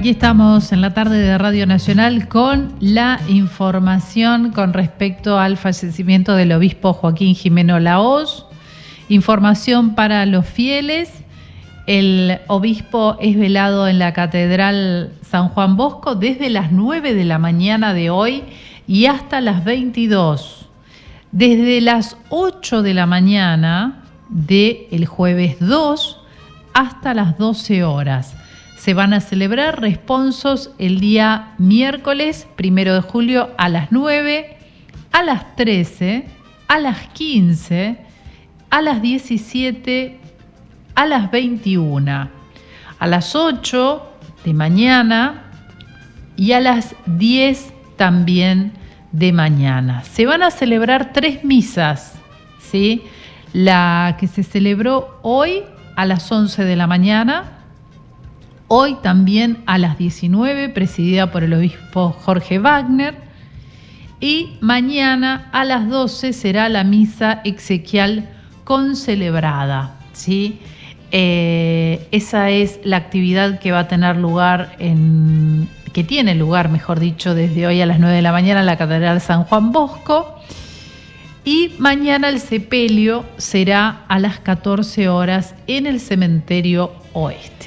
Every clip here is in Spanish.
Aquí estamos en la tarde de Radio Nacional con la información con respecto al fallecimiento del obispo Joaquín Gimeno Lahoz. Información para los fieles. El obispo es velado en la Catedral San Juan Bosco desde las 9 de la mañana de hoy y hasta las 22. Desde las 8 de la mañana del jueves 2 hasta las 12 horas. Se van a celebrar responsos el día miércoles 1 de julio a las 9, a las 13, a las 15, a las 17, a las 21, a las 8 de mañana y a las 10 también de mañana. Se van a celebrar 3 misas, ¿sí? La que se celebró hoy a las 11 de la mañana, hoy también a las 19, presidida por el obispo Jorge Wagner, y mañana a las 12 será la misa exequial concelebrada, ¿sí? Esa es la actividad que va a tener lugar, que tiene lugar, mejor dicho, desde hoy a las 9 de la mañana en la Catedral San Juan Bosco, y mañana el sepelio será a las 14 horas en el Cementerio Oeste.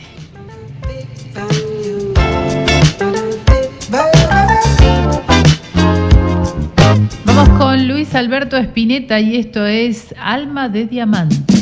Vamos con Luis Alberto Spinetta y esto es Alma de Diamante.